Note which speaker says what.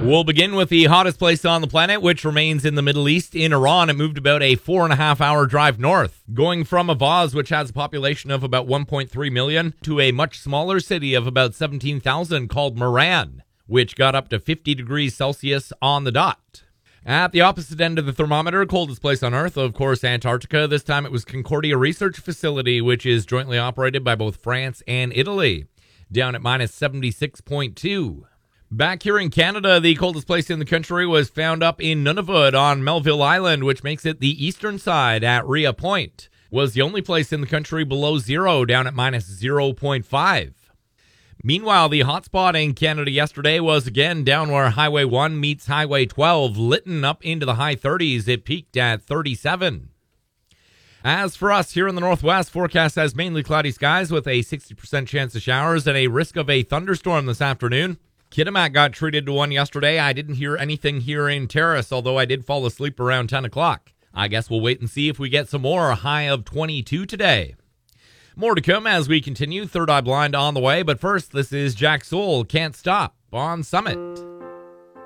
Speaker 1: We'll begin with the hottest place on the planet, which remains in the Middle East. In Iran, it moved about a 4.5-hour drive north, going from Avaz, which has a population of about 1.3 million, to a much smaller city of about 17,000 called Moran, which got up to 50 degrees Celsius on the dot. At the opposite end of the thermometer, coldest place on Earth, of course, Antarctica. This time it was Concordia Research Facility, which is jointly operated by both France and Italy, down at minus 76.2. Back here in Canada, the coldest place in the country was found up in Nunavut on Melville Island, which makes it the eastern side at Rhea Point. Was the only place in the country below zero, down at minus 0.5. Meanwhile, the hotspot in Canada yesterday was again down where Highway 1 meets Highway 12, Lytton up into the high 30s. It peaked at 37. As for us here in the Northwest, forecast has mainly cloudy skies with a 60% chance of showers and a risk of a thunderstorm this afternoon. Kitimat got treated to one yesterday. I didn't hear anything here in Terrace, although I did fall asleep around 10 o'clock. I guess we'll wait and see if we get some more. A high of 22 today. More to come as we continue. Third Eye Blind on the way, but first, this is Jack Soul, Can't Stop on Summit.